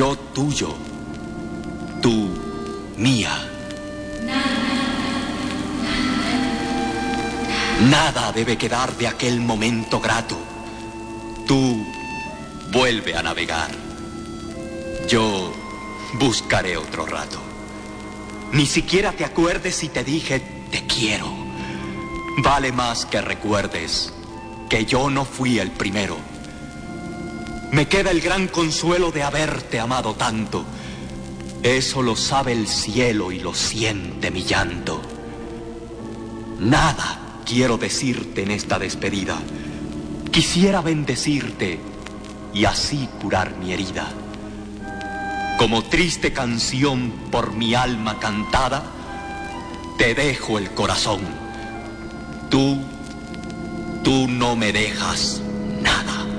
Yo tuyo, tú mía. Nada debe quedar de aquel momento grato. Tú vuelve a navegar. Yo buscaré otro rato. Ni siquiera te acuerdes si te dije te quiero. Vale más que recuerdes que yo no fui el primero. Me queda el gran consuelo de haberte amado tanto. Eso lo sabe el cielo y lo siente mi llanto. Nada quiero decirte en esta despedida. Quisiera bendecirte y así curar mi herida. Como triste canción por mi alma cantada, te dejo el corazón. Tú no me dejas.